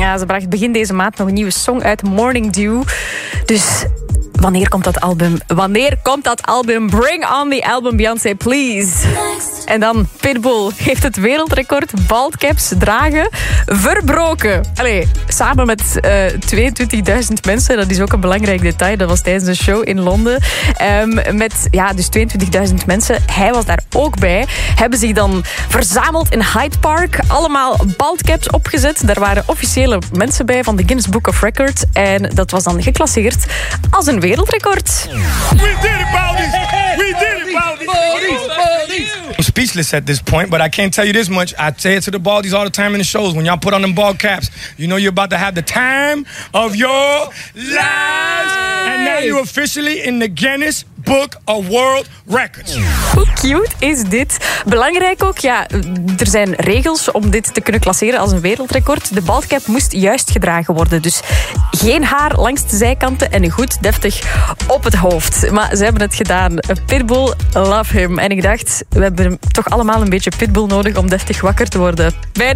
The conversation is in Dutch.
Ja, ze bracht begin deze maand nog een nieuwe song uit, Morning Dew. Dus wanneer komt dat album? Wanneer komt dat album? Bring on the album, Beyoncé, please. En dan, Pitbull heeft het wereldrecord baldcaps dragen verbroken. Allee, samen met 22.000 mensen. Dat is ook een belangrijk detail. Dat was tijdens de show in Londen. Met dus 22.000 mensen. Hij was daar ook bij. Hebben zich dan verzameld in Hyde Park. Allemaal baldcaps opgezet. Daar waren officiële mensen bij van de Guinness Book of Records. En dat was dan geclasseerd als een wereldrecord. We did it, Baldies! We did it, Baldies! I'm speechless at this point, but I can't tell you this much. I say it to the Baldies all the time in the shows. When y'all put on them bald caps, you know you're about to have the time of your lives. And now you're officially in the Guinness Book of World Records. Hoe cute is dit? Belangrijk ook, er zijn regels om dit te kunnen klasseren als een wereldrecord. De baldcap moest juist gedragen worden. Dus geen haar langs de zijkanten en goed deftig op het hoofd. Maar ze hebben het gedaan. Pitbull, love him. En ik dacht, we hebben toch allemaal een beetje Pitbull nodig om deftig wakker te worden. Bij de